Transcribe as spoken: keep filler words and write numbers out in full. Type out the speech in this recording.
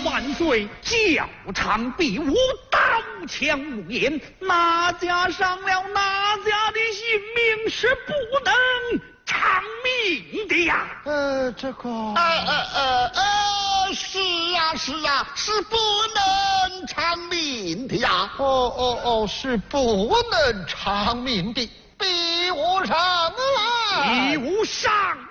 万岁，教场比武，刀枪无眼，哪家伤了哪家的性命是不能偿命的呀！ 呃，这个， 呃呃呃呃，是啊是啊，是不能偿命的呀！ 哦哦哦，是不能偿命的，比武上啊！ 比武上